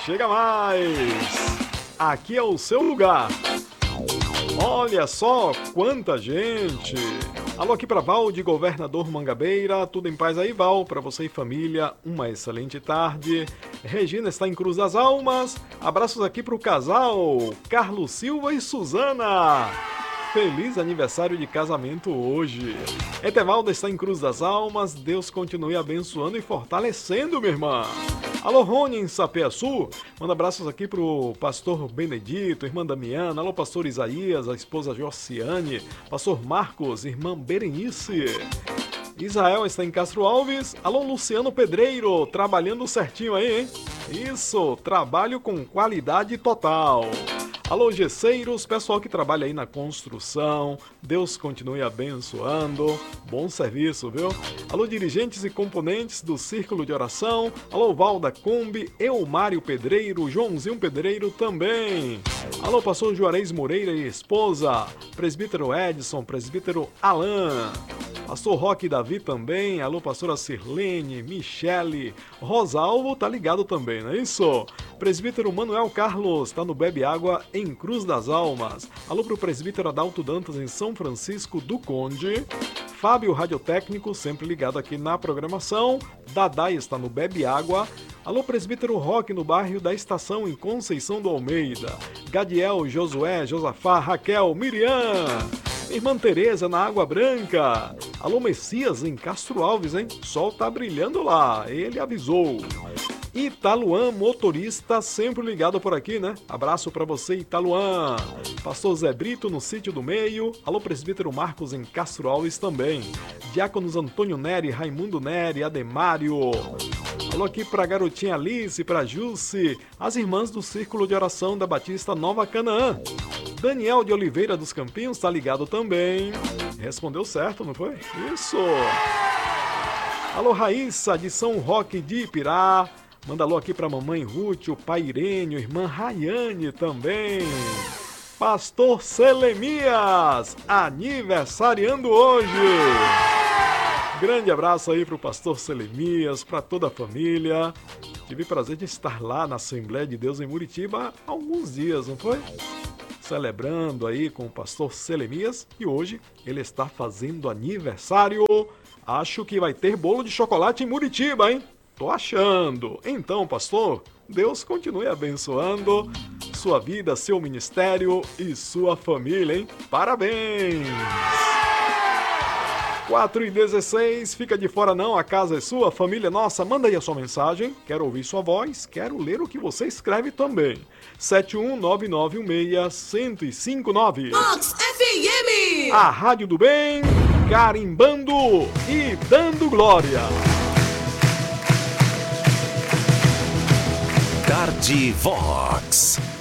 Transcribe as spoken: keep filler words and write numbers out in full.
chega mais. Aqui é o seu lugar. Olha só quanta gente. Alô aqui para Val de Governador Mangabeira, tudo em paz aí, Val? Para você e família, uma excelente tarde. Regina está em Cruz das Almas. Abraços aqui para o casal Carlos Silva e Suzana. Feliz aniversário de casamento hoje. Etevalda está em Cruz das Almas. Deus continue abençoando e fortalecendo, minha irmã. Alô, Rony, em Sapeaçu. Manda abraços aqui pro pastor Benedito, irmã Damiana. Alô, pastor Isaías, a esposa Josiane. Pastor Marcos, irmã Berenice. Israel está em Castro Alves. Alô, Luciano Pedreiro, trabalhando certinho aí, hein? Isso, trabalho com qualidade total. Alô, gesseiros, pessoal que trabalha aí na construção, Deus continue abençoando, bom serviço, viu? Alô, dirigentes e componentes do Círculo de Oração, alô, Valda Combi, Eumário Pedreiro, Joãozinho Pedreiro também. Alô, pastor Juarez Moreira e esposa, presbítero Edson, presbítero Alain. Pastor Roque Davi também, alô, pastora Sirlene, Michele, Rosalvo tá ligado também, não é isso? Presbítero Manuel Carlos, tá no Bebe Água em Cruz das Almas. Alô pro presbítero Adalto Dantas em São Francisco do Conde. Fábio Radiotécnico, sempre ligado aqui na programação. Dadai está no Bebe Água. Alô, presbítero Roque no bairro da Estação em Conceição do Almeida. Gadiel, Josué, Josafá, Raquel, Miriam. Irmã Tereza na Água Branca. Alô, Messias em Castro Alves, hein? Sol tá brilhando lá, ele avisou. Italuan, motorista, sempre ligado por aqui, né? Abraço pra você, Italuan. Pastor Zé Brito no Sítio do Meio. Alô, presbítero Marcos em Castro Alves também. Diáconos Antônio Neri, Raimundo Neri, Ademário. Alô aqui pra garotinha Alice, pra Jusce. As irmãs do Círculo de Oração da Batista Nova Canaã. Daniel de Oliveira dos Campinhos tá ligado também. Respondeu certo, não foi? Isso! Alô, Raíssa de São Roque de Ipirá. Manda alô aqui pra mamãe Ruth, o pai Irênio, irmã Rayane também. Pastor Selemias, aniversariando hoje. Grande abraço aí pro pastor Selemias, pra toda a família. Tive o prazer de estar lá na Assembleia de Deus em Muritiba há alguns dias, não foi? Celebrando aí com o pastor Selemias e hoje ele está fazendo aniversário. Acho que vai ter bolo de chocolate em Muritiba, hein? Tô achando. Então, pastor, Deus continue abençoando sua vida, seu ministério e sua família, hein? Parabéns! quatro e dezesseis, fica de fora não, a casa é sua, a família é nossa, manda aí a sua mensagem, quero ouvir sua voz, quero ler o que você escreve também. sete um nove nove um seis, um zero cinco nove. Vox F M! A Rádio do Bem, carimbando e dando glória. Tarde Vox.